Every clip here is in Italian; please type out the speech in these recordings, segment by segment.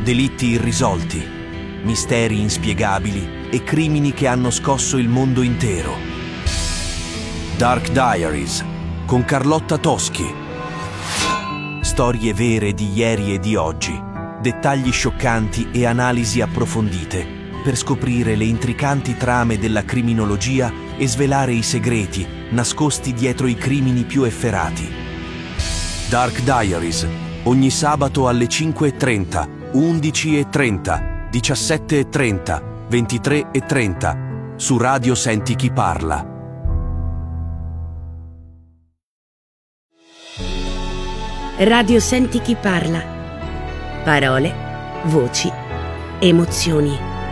Delitti irrisolti, misteri inspiegabili e crimini che hanno scosso il mondo intero. Dark Diaries con Carlotta Toschi. Storie vere di ieri e di oggi, dettagli scioccanti e analisi approfondite per scoprire le intricanti trame della criminologia e svelare i segreti nascosti dietro i crimini più efferati. Dark Diaries, ogni sabato alle 5:30, 11:30, 17:30, 23:30, su Radio Senti Chi Parla. Radio Senti Chi Parla. Parole, voci, emozioni.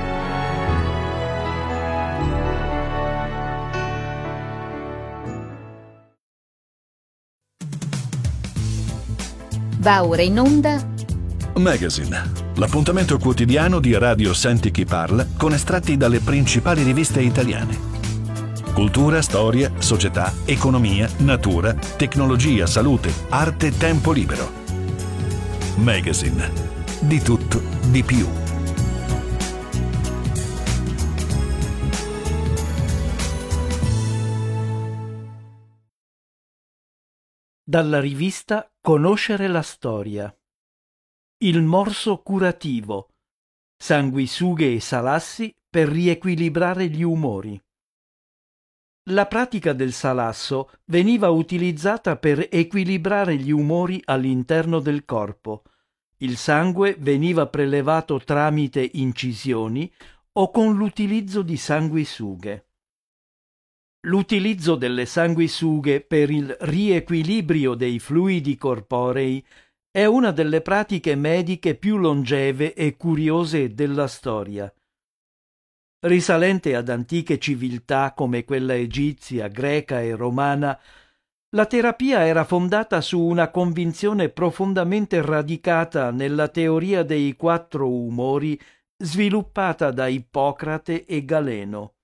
Va ora in onda Magazine, l'appuntamento quotidiano di Radio Senti Chi Parla con estratti dalle principali riviste italiane. Cultura, storia, società, economia, natura, tecnologia, salute, arte, tempo libero. Magazine, di tutto, di più. Dalla rivista Conoscere la storia. Il morso curativo. Sanguisughe e salassi per riequilibrare gli umori. La pratica del salasso veniva utilizzata per equilibrare gli umori all'interno del corpo. Il sangue veniva prelevato tramite incisioni o con l'utilizzo di sanguisughe. L'utilizzo delle sanguisughe per il riequilibrio dei fluidi corporei è una delle pratiche mediche più longeve e curiose della storia. Risalente ad antiche civiltà come quella egizia, greca e romana, la terapia era fondata su una convinzione profondamente radicata nella teoria dei 4 umori sviluppata da Ippocrate e Galeno.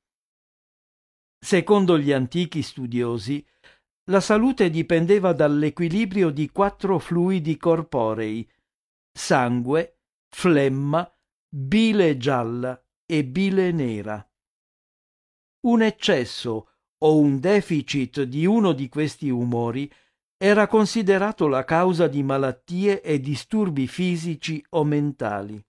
Secondo gli antichi studiosi, la salute dipendeva dall'equilibrio di 4 fluidi corporei: sangue, flemma, bile gialla e bile nera. Un eccesso o un deficit di uno di questi umori era considerato la causa di malattie e disturbi fisici o mentali.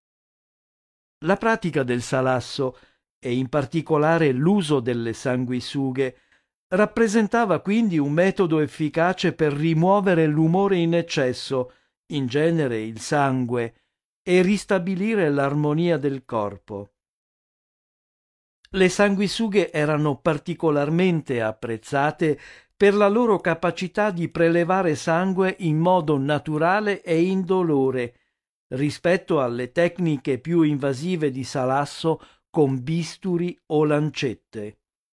La pratica del salasso, e in particolare l'uso delle sanguisughe, rappresentava quindi un metodo efficace per rimuovere l'umore in eccesso, in genere il sangue, e ristabilire l'armonia del corpo. Le sanguisughe erano particolarmente apprezzate per la loro capacità di prelevare sangue in modo naturale e indolore, rispetto alle tecniche più invasive di salasso con bisturi o lancette.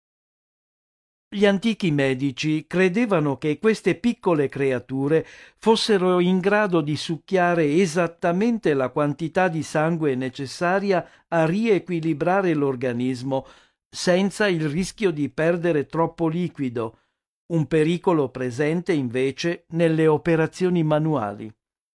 Gli antichi medici credevano che queste piccole creature fossero in grado di succhiare esattamente la quantità di sangue necessaria a riequilibrare l'organismo, senza il rischio di perdere troppo liquido, un pericolo presente invece nelle operazioni manuali.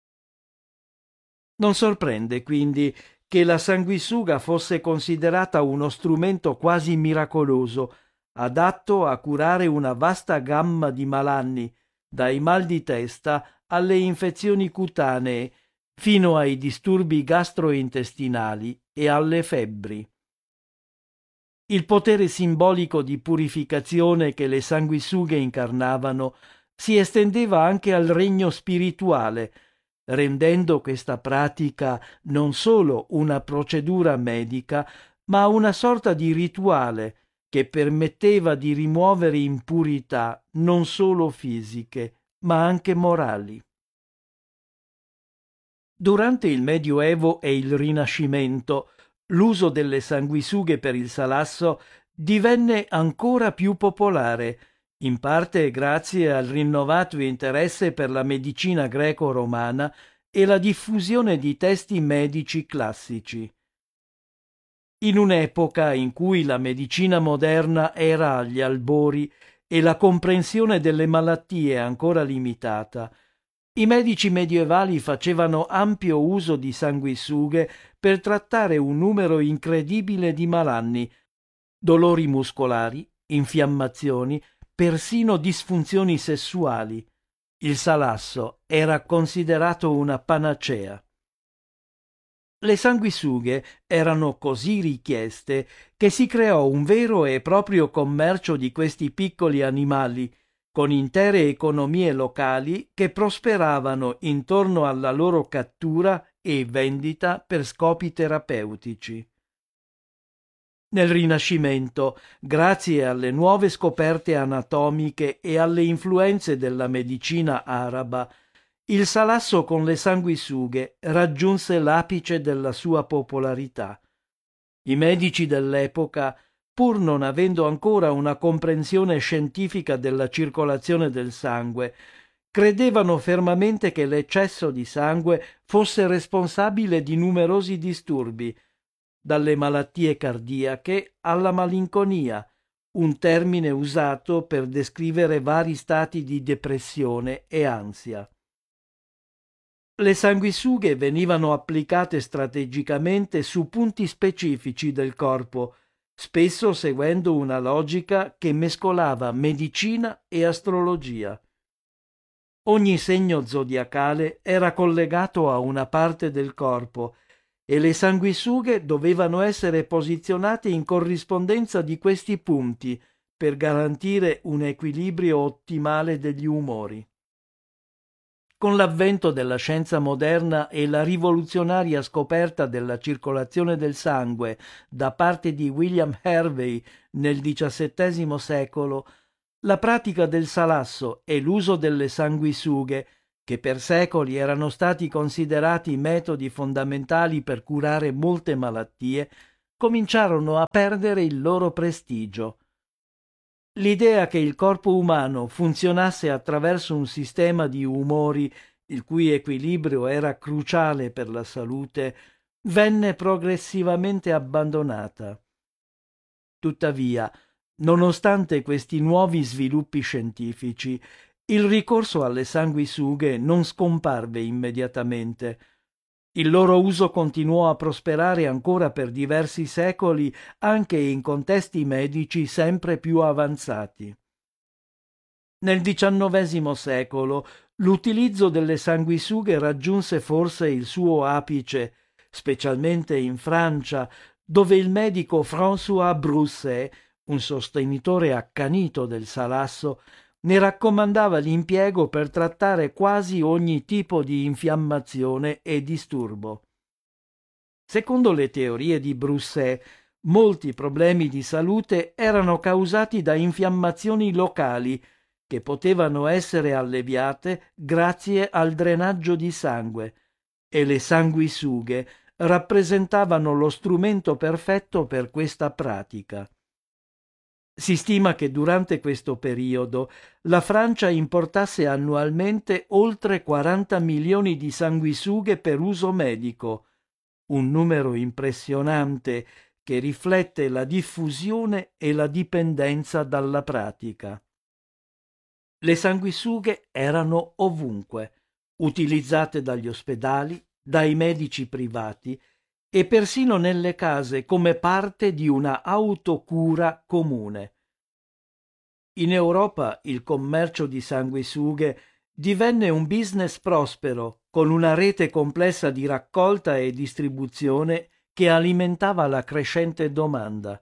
Non sorprende quindi che la sanguisuga fosse considerata uno strumento quasi miracoloso, adatto a curare una vasta gamma di malanni, dai mal di testa alle infezioni cutanee, fino ai disturbi gastrointestinali e alle febbri. Il potere simbolico di purificazione che le sanguisughe incarnavano si estendeva anche al regno spirituale, rendendo questa pratica non solo una procedura medica, ma una sorta di rituale che permetteva di rimuovere impurità non solo fisiche, ma anche morali. Durante il Medioevo e il Rinascimento, l'uso delle sanguisughe per il salasso divenne ancora più popolare, in parte grazie al rinnovato interesse per la medicina greco-romana e la diffusione di testi medici classici. In un'epoca in cui la medicina moderna era agli albori e la comprensione delle malattie ancora limitata, I medici medievali facevano ampio uso di sanguisughe per trattare un numero incredibile di malanni, dolori muscolari, infiammazioni, persino disfunzioni sessuali. Il salasso era considerato una panacea. Le sanguisughe erano così richieste che si creò un vero e proprio commercio di questi piccoli animali, con intere economie locali che prosperavano intorno alla loro cattura e vendita per scopi terapeutici. Nel Rinascimento, grazie alle nuove scoperte anatomiche e alle influenze della medicina araba, il salasso con le sanguisughe raggiunse l'apice della sua popolarità. I medici dell'epoca, pur non avendo ancora una comprensione scientifica della circolazione del sangue, credevano fermamente che l'eccesso di sangue fosse responsabile di numerosi disturbi, dalle malattie cardiache alla malinconia, un termine usato per descrivere vari stati di depressione e ansia. Le sanguisughe venivano applicate strategicamente su punti specifici del corpo, spesso seguendo una logica che mescolava medicina e astrologia. Ogni segno zodiacale era collegato a una parte del corpo e le sanguisughe dovevano essere posizionate in corrispondenza di questi punti per garantire un equilibrio ottimale degli umori. Con l'avvento della scienza moderna e la rivoluzionaria scoperta della circolazione del sangue da parte di William Harvey nel XVII secolo, la pratica del salasso e l'uso delle sanguisughe, che per secoli erano stati considerati metodi fondamentali per curare molte malattie, cominciarono a perdere il loro prestigio. L'idea che il corpo umano funzionasse attraverso un sistema di umori, il cui equilibrio era cruciale per la salute, venne progressivamente abbandonata. Tuttavia, nonostante questi nuovi sviluppi scientifici, il ricorso alle sanguisughe non scomparve immediatamente. Il loro uso continuò a prosperare ancora per diversi secoli anche in contesti medici sempre più avanzati. Nel XIX secolo l'utilizzo delle sanguisughe raggiunse forse il suo apice, specialmente in Francia, dove il medico François Broussais, un sostenitore accanito del salasso, ne raccomandava l'impiego per trattare quasi ogni tipo di infiammazione e disturbo. Secondo le teorie di Broussais, molti problemi di salute erano causati da infiammazioni locali che potevano essere alleviate grazie al drenaggio di sangue, e le sanguisughe rappresentavano lo strumento perfetto per questa pratica. Si stima che durante questo periodo la Francia importasse annualmente oltre 40 milioni di sanguisughe per uso medico, un numero impressionante che riflette la diffusione e la dipendenza dalla pratica. Le sanguisughe erano ovunque, utilizzate dagli ospedali, dai medici privati e persino nelle case come parte di una autocura comune. In Europa il commercio di sanguisughe divenne un business prospero, con una rete complessa di raccolta e distribuzione che alimentava la crescente domanda.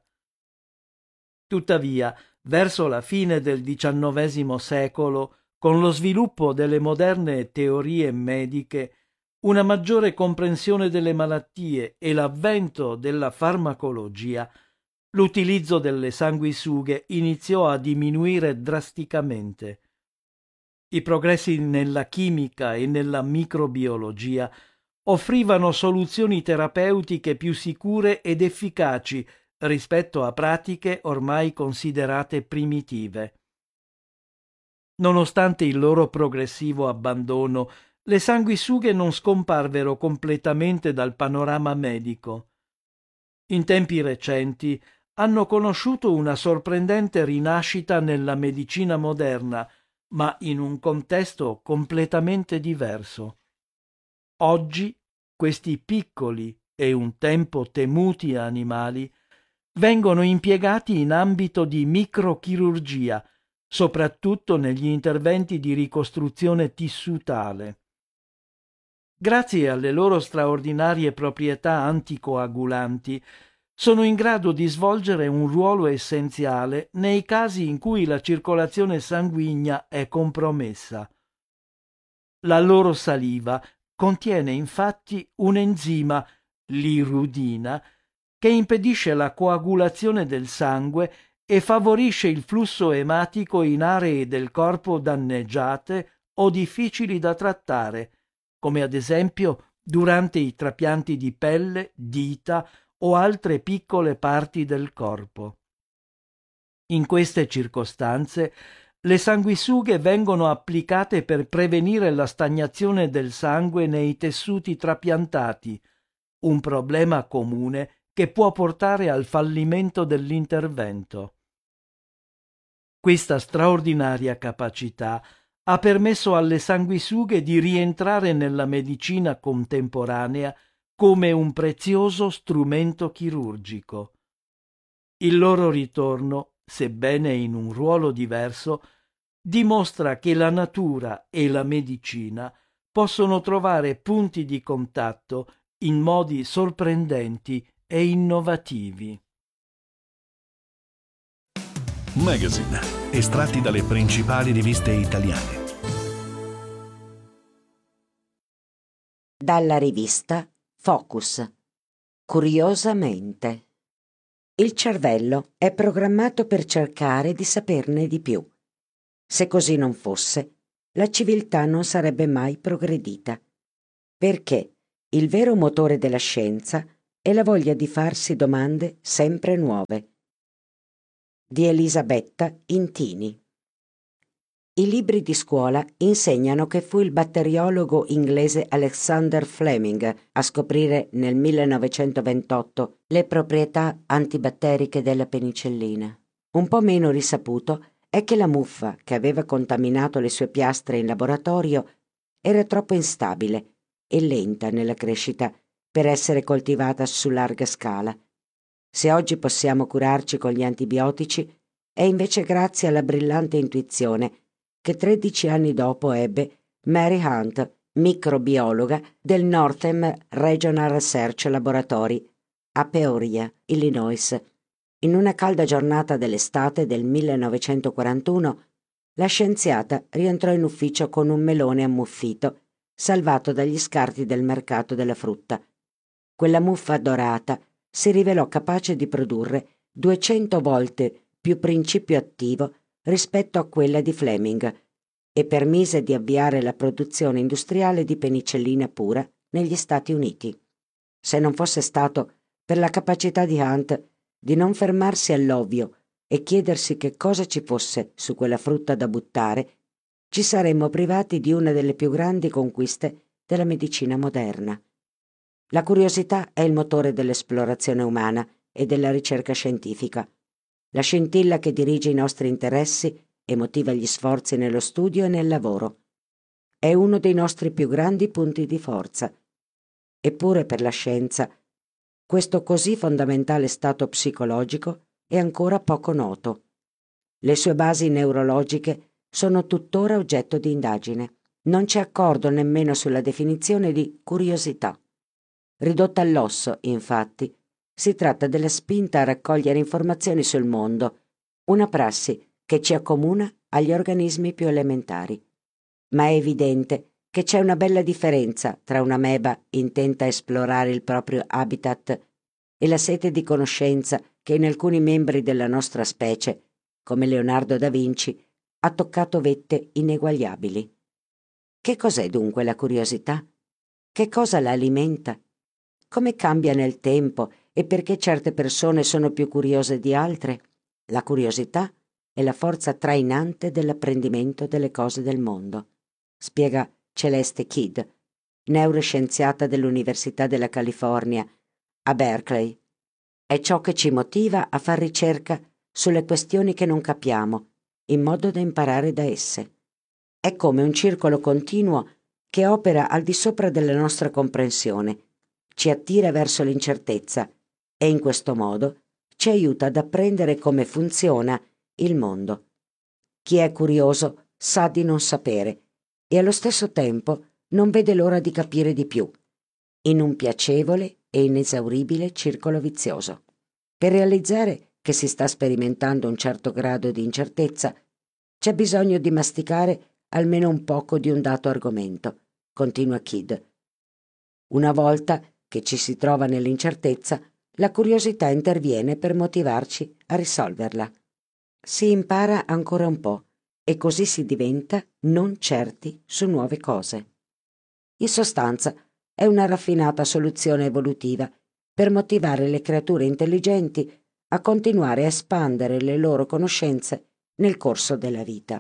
Tuttavia, verso la fine del XIX secolo, con lo sviluppo delle moderne teorie mediche, una maggiore comprensione delle malattie e l'avvento della farmacologia, l'utilizzo delle sanguisughe iniziò a diminuire drasticamente. I progressi nella chimica e nella microbiologia offrivano soluzioni terapeutiche più sicure ed efficaci rispetto a pratiche ormai considerate primitive. Nonostante il loro progressivo abbandono, le sanguisughe non scomparvero completamente dal panorama medico. In tempi recenti hanno conosciuto una sorprendente rinascita nella medicina moderna, ma in un contesto completamente diverso. Oggi questi piccoli e un tempo temuti animali vengono impiegati in ambito di microchirurgia, soprattutto negli interventi di ricostruzione tissutale. Grazie alle loro straordinarie proprietà anticoagulanti, sono in grado di svolgere un ruolo essenziale nei casi in cui la circolazione sanguigna è compromessa. La loro saliva contiene infatti un enzima, l'irudina, che impedisce la coagulazione del sangue e favorisce il flusso ematico in aree del corpo danneggiate o difficili da trattare, come ad esempio durante i trapianti di pelle, dita o altre piccole parti del corpo. In queste circostanze, le sanguisughe vengono applicate per prevenire la stagnazione del sangue nei tessuti trapiantati, un problema comune che può portare al fallimento dell'intervento. Questa straordinaria capacità ha permesso alle sanguisughe di rientrare nella medicina contemporanea come un prezioso strumento chirurgico. Il loro ritorno, sebbene in un ruolo diverso, dimostra che la natura e la medicina possono trovare punti di contatto in modi sorprendenti e innovativi. Magazine, estratti dalle principali riviste italiane. Dalla rivista Focus. Curiosamente. Il cervello è programmato per cercare di saperne di più. Se così non fosse, la civiltà non sarebbe mai progredita. Perché il vero motore della scienza è la voglia di farsi domande sempre nuove. Di Elisabetta Intini. I libri di scuola insegnano che fu il batteriologo inglese Alexander Fleming a scoprire nel 1928 le proprietà antibatteriche della penicillina. Un po' meno risaputo è che la muffa che aveva contaminato le sue piastre in laboratorio era troppo instabile e lenta nella crescita per essere coltivata su larga scala. Se oggi possiamo curarci con gli antibiotici, è invece grazie alla brillante intuizione che 13 anni dopo ebbe Mary Hunt, microbiologa del Northern Regional Research Laboratory a Peoria, Illinois. In una calda giornata dell'estate del 1941, la scienziata rientrò in ufficio con un melone ammuffito, salvato dagli scarti del mercato della frutta. Quella muffa dorata si rivelò capace di produrre 200 volte più principio attivo rispetto a quella di Fleming e permise di avviare la produzione industriale di penicillina pura negli Stati Uniti. Se non fosse stato per la capacità di Hunt di non fermarsi all'ovvio e chiedersi che cosa ci fosse su quella frutta da buttare, ci saremmo privati di una delle più grandi conquiste della medicina moderna. La curiosità è il motore dell'esplorazione umana e della ricerca scientifica. La scintilla che dirige i nostri interessi e motiva gli sforzi nello studio e nel lavoro. È uno dei nostri più grandi punti di forza. Eppure per la scienza, questo così fondamentale stato psicologico è ancora poco noto. Le sue basi neurologiche sono tuttora oggetto di indagine. Non c'è accordo nemmeno sulla definizione di curiosità. Ridotta all'osso, infatti, si tratta della spinta a raccogliere informazioni sul mondo, una prassi che ci accomuna agli organismi più elementari. Ma è evidente che c'è una bella differenza tra un'ameba intenta a esplorare il proprio habitat e la sete di conoscenza che in alcuni membri della nostra specie, come Leonardo da Vinci, ha toccato vette ineguagliabili. Che cos'è dunque la curiosità? Che cosa la alimenta? Come cambia nel tempo e perché certe persone sono più curiose di altre? La curiosità è la forza trainante dell'apprendimento delle cose del mondo, spiega Celeste Kidd, neuroscienziata dell'Università della California a Berkeley. È ciò che ci motiva a far ricerca sulle questioni che non capiamo, in modo da imparare da esse. È come un circolo continuo che opera al di sopra della nostra comprensione, ci attira verso l'incertezza e in questo modo ci aiuta ad apprendere come funziona il mondo. Chi è curioso sa di non sapere e allo stesso tempo non vede l'ora di capire di più, in un piacevole e inesauribile circolo vizioso. Per realizzare che si sta sperimentando un certo grado di incertezza, c'è bisogno di masticare almeno un poco di un dato argomento, continua Kidd. Una volta che ci si trova nell'incertezza, la curiosità interviene per motivarci a risolverla. Si impara ancora un po' e così si diventa non certi su nuove cose. In sostanza, è una raffinata soluzione evolutiva per motivare le creature intelligenti a continuare a espandere le loro conoscenze nel corso della vita.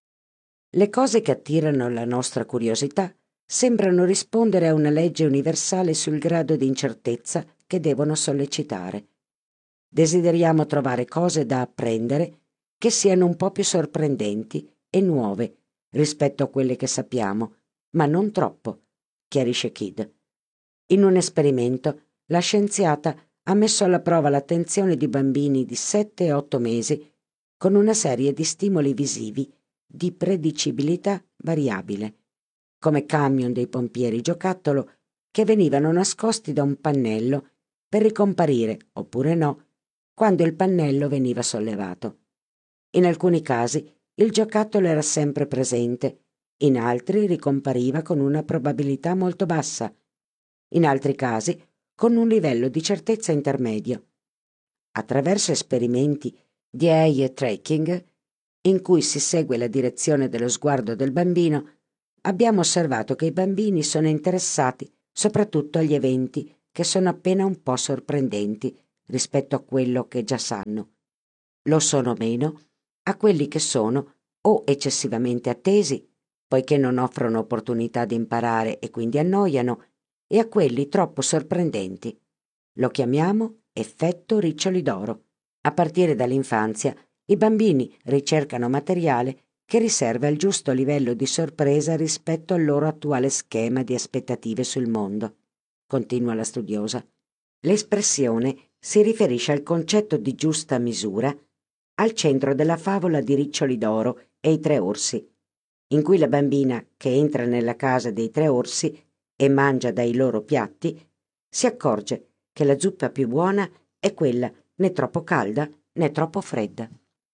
Le cose che attirano la nostra curiosità sembrano rispondere a una legge universale sul grado di incertezza che devono sollecitare. Desideriamo trovare cose da apprendere che siano un po' più sorprendenti e nuove rispetto a quelle che sappiamo, ma non troppo, chiarisce Kidd. In un esperimento, la scienziata ha messo alla prova l'attenzione di bambini di 7 e 8 mesi con una serie di stimoli visivi di predicibilità variabile, come camion dei pompieri giocattolo che venivano nascosti da un pannello per ricomparire, oppure no, quando il pannello veniva sollevato. In alcuni casi il giocattolo era sempre presente, in altri ricompariva con una probabilità molto bassa, in altri casi con un livello di certezza intermedio. Attraverso esperimenti di eye tracking, in cui si segue la direzione dello sguardo del bambino, abbiamo osservato che i bambini sono interessati soprattutto agli eventi che sono appena un po' sorprendenti rispetto a quello che già sanno. Lo sono meno a quelli che sono o eccessivamente attesi, poiché non offrono opportunità di imparare e quindi annoiano, e a quelli troppo sorprendenti. Lo chiamiamo effetto riccioli d'oro. A partire dall'infanzia, i bambini ricercano materiale che riserva il giusto livello di sorpresa rispetto al loro attuale schema di aspettative sul mondo, continua la studiosa. L'espressione si riferisce al concetto di giusta misura al centro della favola di Riccioli d'oro e i 3 orsi, in cui la bambina che entra nella casa dei 3 orsi e mangia dai loro piatti si accorge che la zuppa più buona è quella né troppo calda né troppo fredda.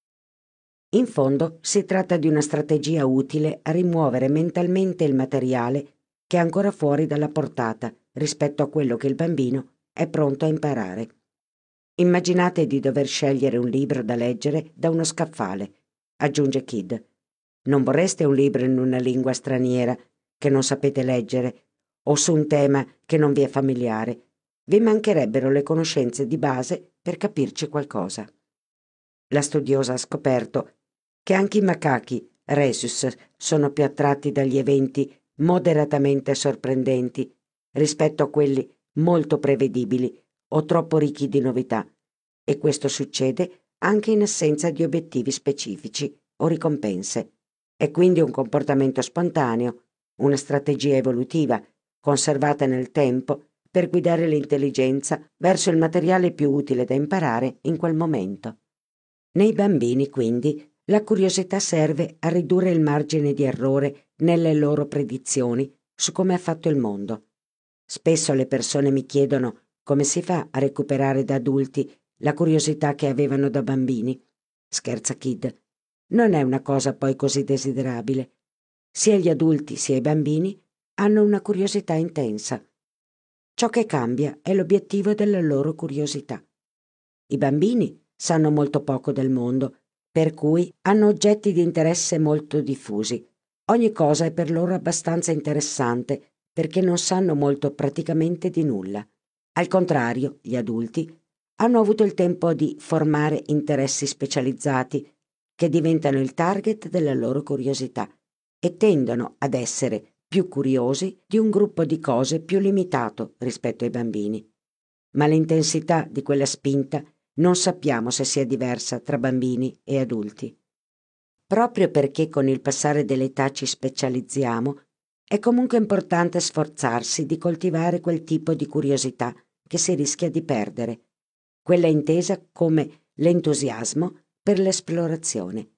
In fondo si tratta di una strategia utile a rimuovere mentalmente il materiale che è ancora fuori dalla portata rispetto a quello che il bambino è pronto a imparare. Immaginate di dover scegliere un libro da leggere da uno scaffale, aggiunge Kidd. Non vorreste un libro in una lingua straniera che non sapete leggere o su un tema che non vi è familiare. Vi mancherebbero le conoscenze di base per capirci qualcosa. La studiosa ha scoperto che anche i macachi rhesus sono più attratti dagli eventi moderatamente sorprendenti rispetto a quelli molto prevedibili o troppo ricchi di novità, e questo succede anche in assenza di obiettivi specifici o ricompense. È quindi un comportamento spontaneo, una strategia evolutiva, conservata nel tempo per guidare l'intelligenza verso il materiale più utile da imparare in quel momento. Nei bambini, quindi, la curiosità serve a ridurre il margine di errore nelle loro predizioni su come è fatto il mondo. Spesso le persone mi chiedono come si fa a recuperare da adulti la curiosità che avevano da bambini. Scherza Kidd. Non è una cosa poi così desiderabile. Sia gli adulti sia i bambini hanno una curiosità intensa. Ciò che cambia è l'obiettivo della loro curiosità. I bambini sanno molto poco del mondo, per cui hanno oggetti di interesse molto diffusi. Ogni cosa è per loro abbastanza interessante perché non sanno molto praticamente di nulla. Al contrario, gli adulti hanno avuto il tempo di formare interessi specializzati che diventano il target della loro curiosità e tendono ad essere più curiosi di un gruppo di cose più limitato rispetto ai bambini. Ma l'intensità di quella spinta non sappiamo se sia diversa tra bambini e adulti. Proprio perché con il passare dell'età ci specializziamo, è comunque importante sforzarsi di coltivare quel tipo di curiosità che si rischia di perdere, quella intesa come l'entusiasmo per l'esplorazione.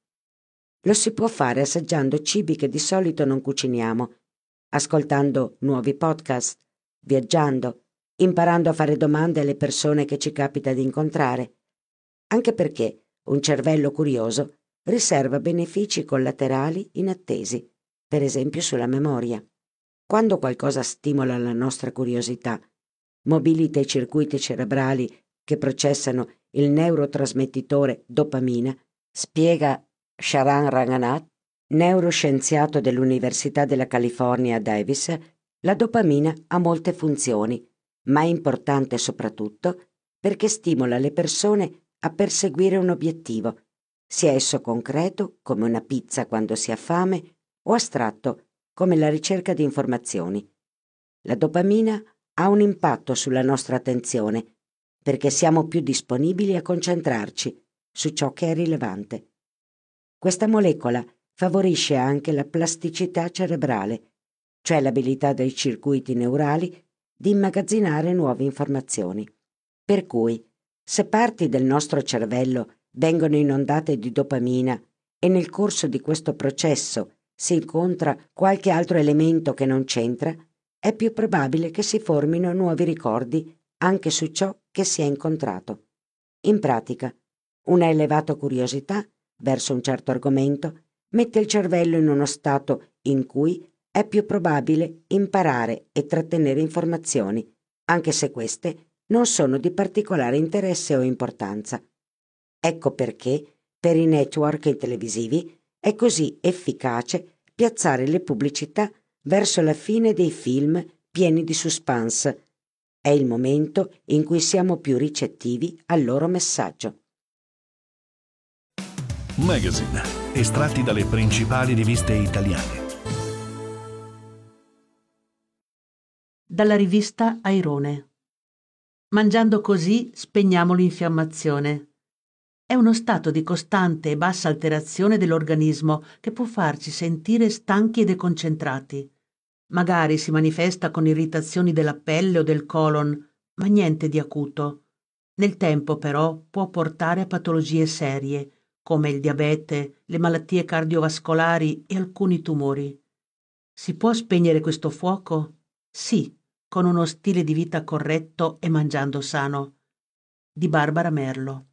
Lo si può fare assaggiando cibi che di solito non cuciniamo, ascoltando nuovi podcast, viaggiando, imparando a fare domande alle persone che ci capita di incontrare, anche perché un cervello curioso riserva benefici collaterali inattesi, per esempio sulla memoria. Quando qualcosa stimola la nostra curiosità, mobilita i circuiti cerebrali che processano il neurotrasmettitore dopamina, spiega Sharan Ranganath, neuroscienziato dell'Università della California a Davis, la dopamina ha molte funzioni, ma è importante soprattutto perché stimola le persone a perseguire un obiettivo, sia esso concreto, come una pizza quando si ha fame, o astratto, come la ricerca di informazioni. La dopamina ha un impatto sulla nostra attenzione, perché siamo più disponibili a concentrarci su ciò che è rilevante. Questa molecola favorisce anche la plasticità cerebrale, cioè l'abilità dei circuiti neurali di immagazzinare nuove informazioni. Per cui, se parti del nostro cervello vengono inondate di dopamina e nel corso di questo processo si incontra qualche altro elemento che non c'entra, è più probabile che si formino nuovi ricordi anche su ciò che si è incontrato. In pratica, una elevata curiosità verso un certo argomento mette il cervello in uno stato in cui è più probabile imparare e trattenere informazioni, anche se queste non sono di particolare interesse o importanza. Ecco perché, per i network televisivi, è così efficace piazzare le pubblicità verso la fine dei film pieni di suspense. È il momento in cui siamo più ricettivi al loro messaggio. Magazine, estratti dalle principali riviste italiane. Dalla rivista Airone. Mangiando così spegniamo l'infiammazione. È uno stato di costante e bassa alterazione dell'organismo che può farci sentire stanchi e deconcentrati. Magari si manifesta con irritazioni della pelle o del colon, ma niente di acuto. Nel tempo, però, può portare a patologie serie, come il diabete, le malattie cardiovascolari e alcuni tumori. Si può spegnere questo fuoco? Sì, con uno stile di vita corretto e mangiando sano. Di Barbara Merlo.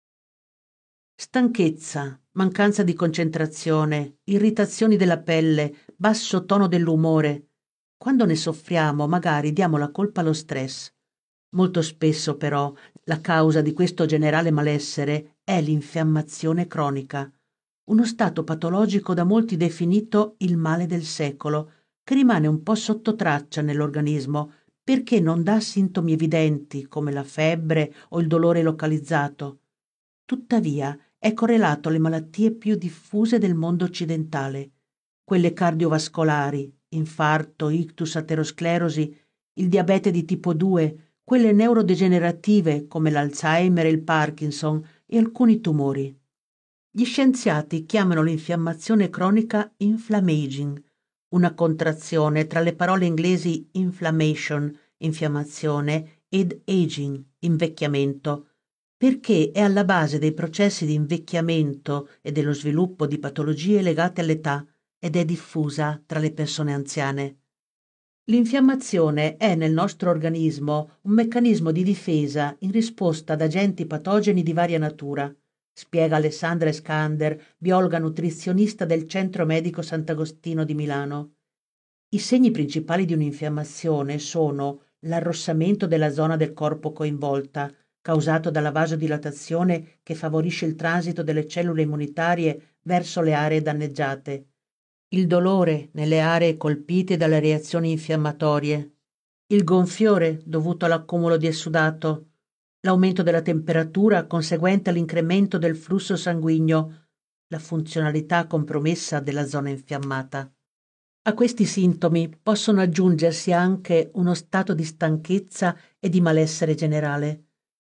Stanchezza, mancanza di concentrazione, irritazioni della pelle, basso tono dell'umore. Quando ne soffriamo, magari diamo la colpa allo stress. Molto spesso, però, la causa di questo generale malessere è l'infiammazione cronica, uno stato patologico da molti definito il male del secolo, che rimane un po' sotto traccia nell'organismo perché non dà sintomi evidenti come la febbre o il dolore localizzato. Tuttavia, è correlato alle malattie più diffuse del mondo occidentale, quelle cardiovascolari, infarto, ictus, aterosclerosi, il diabete di tipo 2, quelle neurodegenerative come l'Alzheimer e il Parkinson e alcuni tumori. Gli scienziati chiamano l'infiammazione cronica inflammaging, una contrazione tra le parole inglesi inflammation, infiammazione, ed aging, invecchiamento, perché è alla base dei processi di invecchiamento e dello sviluppo di patologie legate all'età ed è diffusa tra le persone anziane. L'infiammazione è nel nostro organismo un meccanismo di difesa in risposta ad agenti patogeni di varia natura, spiega Alessandra Eskander, biologa nutrizionista del Centro Medico Sant'Agostino di Milano. I segni principali di un'infiammazione sono l'arrossamento della zona del corpo coinvolta, causato dalla vasodilatazione che favorisce il transito delle cellule immunitarie verso le aree danneggiate, il dolore nelle aree colpite dalle reazioni infiammatorie, il gonfiore dovuto all'accumulo di essudato, l'aumento della temperatura conseguente all'incremento del flusso sanguigno, la funzionalità compromessa della zona infiammata. A questi sintomi possono aggiungersi anche uno stato di stanchezza e di malessere generale.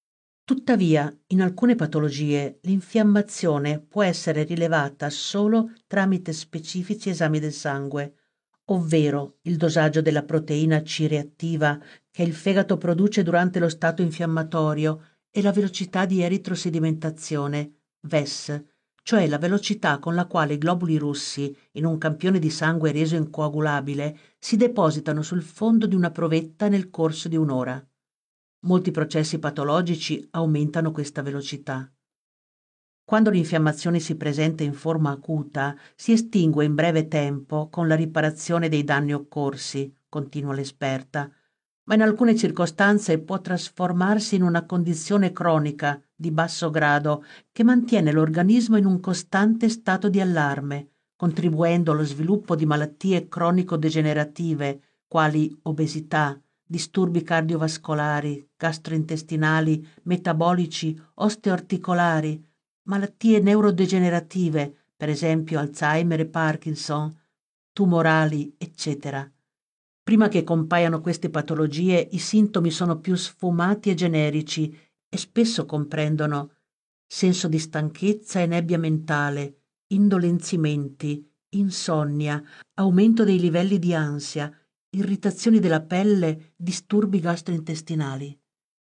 Tuttavia, in alcune patologie l'infiammazione può essere rilevata solo tramite specifici esami del sangue, ovvero il dosaggio della proteina C reattiva che il fegato produce durante lo stato infiammatorio e la velocità di eritrosedimentazione, VES, cioè la velocità con la quale i globuli rossi, in un campione di sangue reso incoagulabile, si depositano sul fondo di una provetta nel corso di un'ora. Molti processi patologici aumentano questa velocità. Quando l'infiammazione si presenta in forma acuta, si estingue in breve tempo con la riparazione dei danni occorsi, continua l'esperta, ma in alcune circostanze può trasformarsi in una condizione cronica di basso grado che mantiene l'organismo in un costante stato di allarme, contribuendo allo sviluppo di malattie cronico-degenerative quali obesità, disturbi cardiovascolari, gastrointestinali, metabolici, osteoarticolari, malattie neurodegenerative, per esempio Alzheimer e Parkinson, tumorali, eccetera. Prima che compaiano queste patologie, i sintomi sono più sfumati e generici e spesso comprendono senso di stanchezza e nebbia mentale, indolenzimenti, insonnia, aumento dei livelli di ansia, irritazioni della pelle, disturbi gastrointestinali.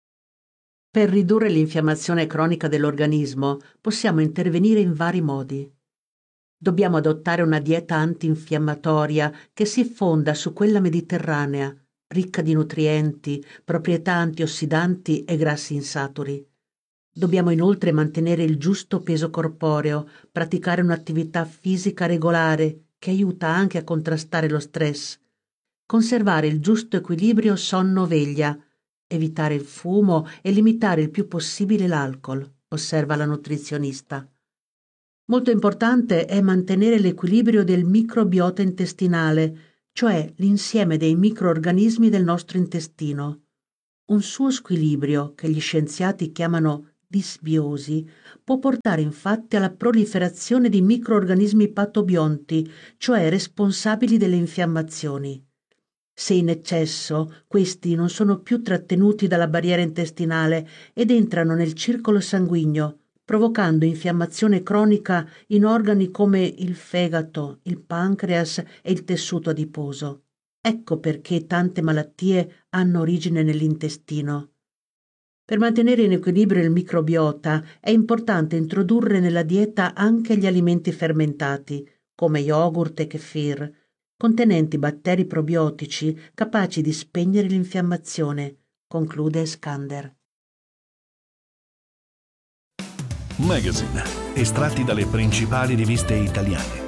Per ridurre l'infiammazione cronica dell'organismo possiamo intervenire in vari modi. Dobbiamo adottare una dieta antinfiammatoria che si fonda su quella mediterranea, ricca di nutrienti, proprietà antiossidanti e grassi insaturi. Dobbiamo inoltre mantenere il giusto peso corporeo, praticare un'attività fisica regolare che aiuta anche a contrastare lo stress, conservare il giusto equilibrio sonno-veglia, evitare il fumo e limitare il più possibile l'alcol, osserva la nutrizionista. Molto importante è mantenere l'equilibrio del microbiota intestinale, cioè l'insieme dei microorganismi del nostro intestino. Un suo squilibrio, che gli scienziati chiamano disbiosi, può portare infatti alla proliferazione di microorganismi patobionti, cioè responsabili delle infiammazioni. Se in eccesso, questi non sono più trattenuti dalla barriera intestinale ed entrano nel circolo sanguigno, provocando infiammazione cronica in organi come il fegato, il pancreas e il tessuto adiposo. Ecco perché tante malattie hanno origine nell'intestino. Per mantenere in equilibrio il microbiota è importante introdurre nella dieta anche gli alimenti fermentati, come yogurt e kefir, contenenti batteri probiotici capaci di spegnere l'infiammazione, conclude Skander. Magazine, estratti dalle principali riviste italiane.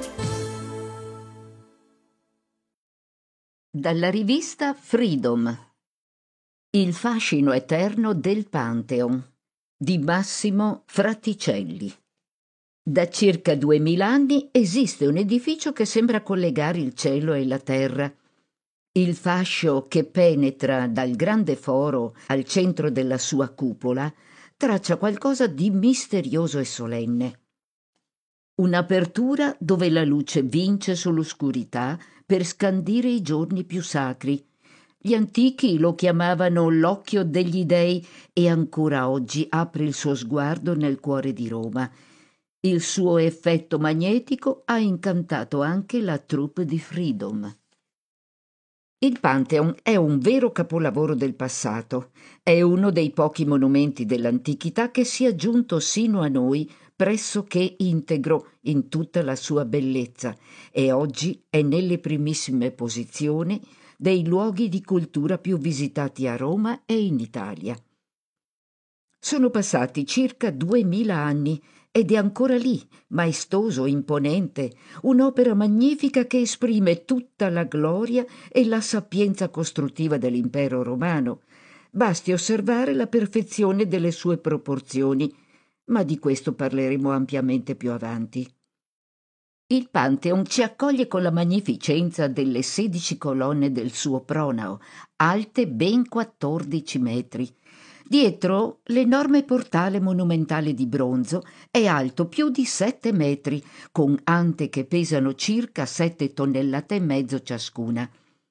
Dalla rivista Freedom. Il fascino eterno del Pantheon di Massimo Fraticelli. Da circa 2000 anni esiste un edificio che sembra collegare il cielo e la terra. Il fascio che penetra dal grande foro al centro della sua cupola traccia qualcosa di misterioso e solenne. Un'apertura dove la luce vince sull'oscurità per scandire i giorni più sacri. Gli antichi lo chiamavano l'occhio degli dei e ancora oggi apre il suo sguardo nel cuore di Roma. Il suo effetto magnetico ha incantato anche la troupe di Freedom. Il Pantheon è un vero capolavoro del passato. È uno dei pochi monumenti dell'antichità che sia giunto sino a noi pressoché integro in tutta la sua bellezza e oggi è nelle primissime posizioni dei luoghi di cultura più visitati a Roma e in Italia. Sono passati circa 2000 anni ed è ancora lì, maestoso, imponente, un'opera magnifica che esprime tutta la gloria e la sapienza costruttiva dell'impero romano. Basti osservare la perfezione delle sue proporzioni, ma di questo parleremo ampiamente più avanti. Il Pantheon ci accoglie con la magnificenza delle 16 colonne del suo pronao, alte ben 14 metri. Dietro l'enorme portale monumentale di bronzo è alto più di 7 metri, con ante che pesano circa 7 tonnellate e mezzo ciascuna.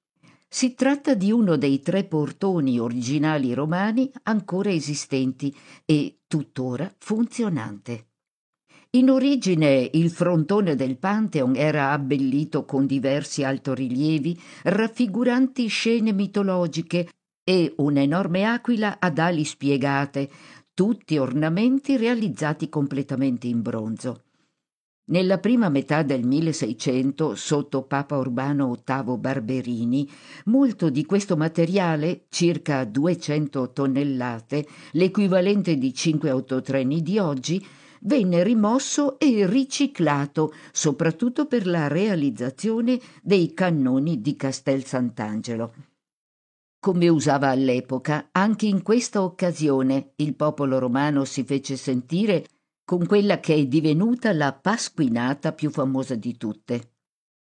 Si tratta di uno dei 3 portoni originali romani ancora esistenti e tuttora funzionante. In origine il frontone del Pantheon era abbellito con diversi altorilievi raffiguranti scene mitologiche e un'enorme aquila ad ali spiegate, tutti ornamenti realizzati completamente in bronzo. Nella prima metà del 1600, sotto Papa Urbano VIII Barberini, molto di questo materiale, circa 200 tonnellate, l'equivalente di 5 autotreni di oggi, venne rimosso e riciclato, soprattutto per la realizzazione dei cannoni di Castel Sant'Angelo. Come usava all'epoca, anche in questa occasione il popolo romano si fece sentire con quella che è divenuta la pasquinata più famosa di tutte.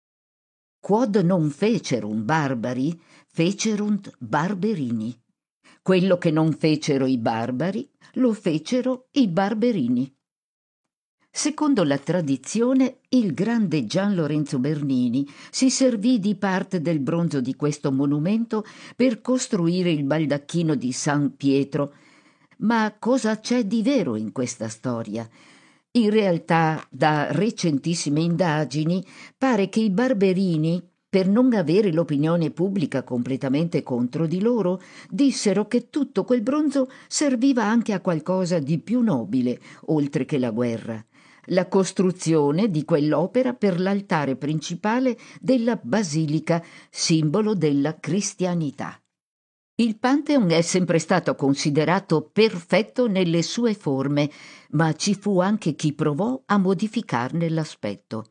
Quod non fecerunt barbari, fecerunt barberini. Quello che non fecero i barbari, lo fecero i barberini. Secondo la tradizione, il grande Gian Lorenzo Bernini si servì di parte del bronzo di questo monumento per costruire il baldacchino di San Pietro. Ma cosa c'è di vero in questa storia? In realtà, da recentissime indagini, pare che i barberini, per non avere l'opinione pubblica completamente contro di loro, dissero che tutto quel bronzo serviva anche a qualcosa di più nobile, oltre che la guerra: la costruzione di quell'opera per l'altare principale della basilica, simbolo della cristianità. Il Pantheon è sempre stato considerato perfetto nelle sue forme, ma ci fu anche chi provò a modificarne l'aspetto.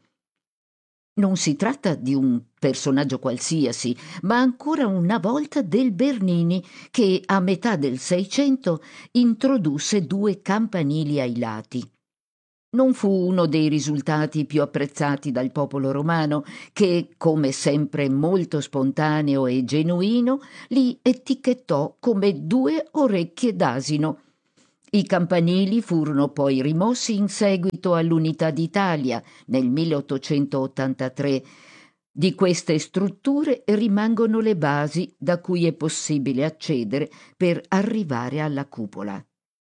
Non si tratta di un personaggio qualsiasi, ma ancora una volta del Bernini, che a metà del Seicento introdusse 2 campanili ai lati. Non fu uno dei risultati più apprezzati dal popolo romano, che, come sempre molto spontaneo e genuino, li etichettò come 2 orecchie d'asino. I campanili furono poi rimossi in seguito all'Unità d'Italia nel 1883. Di queste strutture rimangono le basi da cui è possibile accedere per arrivare alla cupola.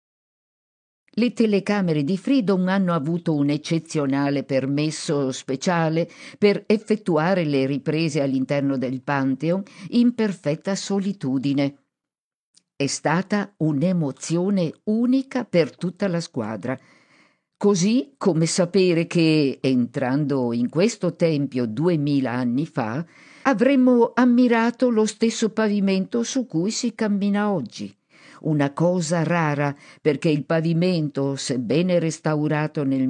Le telecamere di Freedom hanno avuto un eccezionale permesso speciale per effettuare le riprese all'interno del Pantheon in perfetta solitudine. È stata un'emozione unica per tutta la squadra, così come sapere che, entrando in questo tempio 2000 anni fa, avremmo ammirato lo stesso pavimento su cui si cammina oggi. Una cosa rara, perché il pavimento, sebbene restaurato nel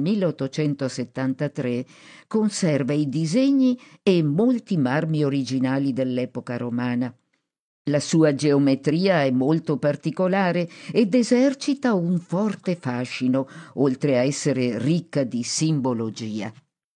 1873, conserva i disegni e molti marmi originali dell'epoca romana. La sua geometria è molto particolare ed esercita un forte fascino, oltre a essere ricca di simbologia.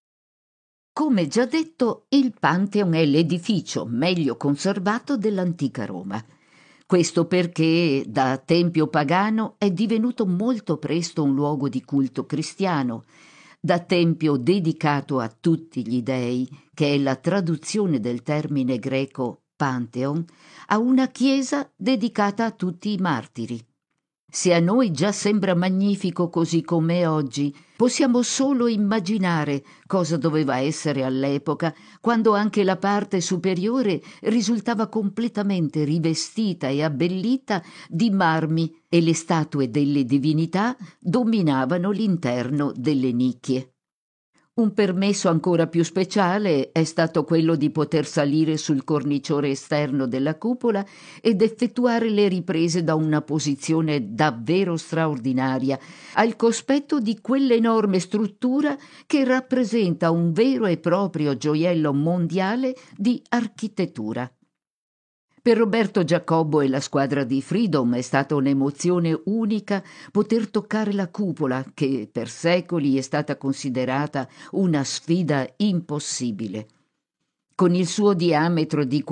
Come già detto, il Pantheon è l'edificio meglio conservato dell'antica Roma. Questo perché da tempio pagano è divenuto molto presto un luogo di culto cristiano, da tempio dedicato a tutti gli dei, che è la traduzione del termine greco Pantheon, a una chiesa dedicata a tutti i martiri. Se a noi già sembra magnifico così com'è oggi, possiamo solo immaginare cosa doveva essere all'epoca, quando anche la parte superiore risultava completamente rivestita e abbellita di marmi e le statue delle divinità dominavano l'interno delle nicchie. Un permesso ancora più speciale è stato quello di poter salire sul cornicione esterno della cupola ed effettuare le riprese da una posizione davvero straordinaria, al cospetto di quell'enorme struttura che rappresenta un vero e proprio gioiello mondiale di architettura. Per Roberto Giacobbo e la squadra di Freedom è stata un'emozione unica poter toccare la cupola, che per secoli è stata considerata una sfida impossibile. Con il suo diametro di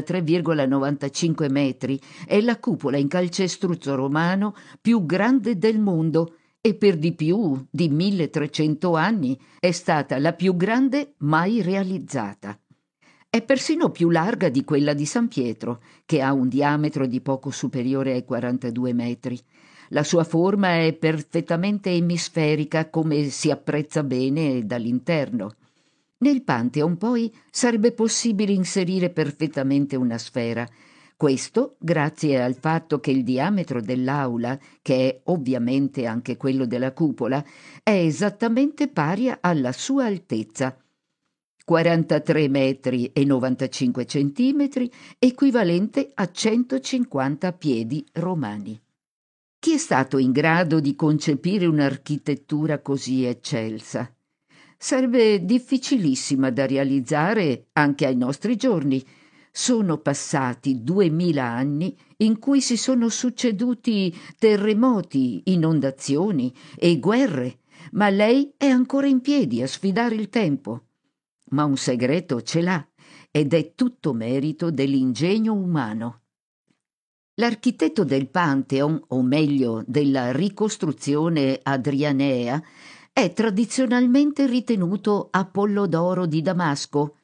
43,95 metri è la cupola in calcestruzzo romano più grande del mondo e per di più di 1300 anni è stata la più grande mai realizzata. È persino più larga di quella di San Pietro, che ha un diametro di poco superiore ai 42 metri. La sua forma è perfettamente emisferica, come si apprezza bene dall'interno. Nel Pantheon poi sarebbe possibile inserire perfettamente una sfera. Questo grazie al fatto che il diametro dell'aula, che è ovviamente anche quello della cupola, è esattamente pari alla sua altezza. 43 metri e 95 centimetri, equivalente a 150 piedi romani. Chi è stato in grado di concepire un'architettura così eccelsa? Sarebbe difficilissima da realizzare anche ai nostri giorni. Sono passati 2000 anni in cui si sono succeduti terremoti, inondazioni e guerre, ma lei è ancora in piedi a sfidare il tempo. Ma un segreto ce l'ha, ed è tutto merito dell'ingegno umano. L'architetto del Pantheon, o meglio della ricostruzione adrianea, è tradizionalmente ritenuto Apollodoro di Damasco,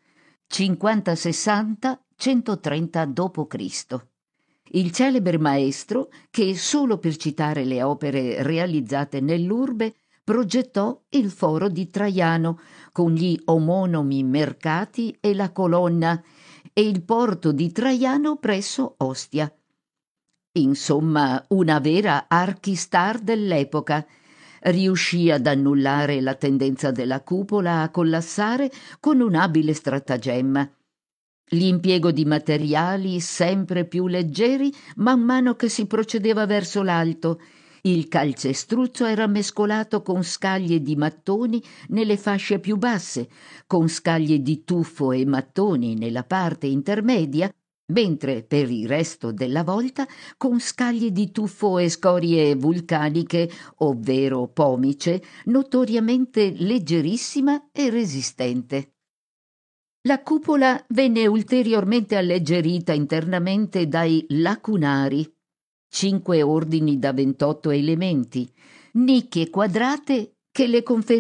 50-60-130 d.C. Il celebre maestro che, solo per citare le opere realizzate nell'urbe, progettò il foro di Traiano con gli omonimi mercati e la colonna e il porto di Traiano presso Ostia. Insomma, una vera archistar dell'epoca. Riuscì ad annullare la tendenza della cupola a collassare con un abile stratagemma. L'impiego di materiali sempre più leggeri man mano che si procedeva verso l'alto. Il calcestruzzo era mescolato con scaglie di mattoni nelle fasce più basse, con scaglie di tuffo e mattoni nella parte intermedia, mentre per il resto della volta con scaglie di tuffo e scorie vulcaniche, ovvero pomice, notoriamente leggerissima e resistente. La cupola venne ulteriormente alleggerita internamente dai lacunari, 5 ordini da 28 elementi, nicchie quadrate che le conferivano